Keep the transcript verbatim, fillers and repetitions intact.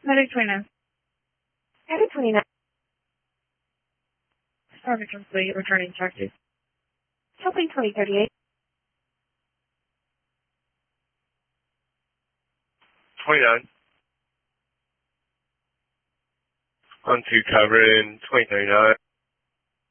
Medic twenty-nine. Medic twenty-nine. Target complete, returning taxi. Helping twenty thirty-eight. twenty-nine. On to covering twenty thirty-nine.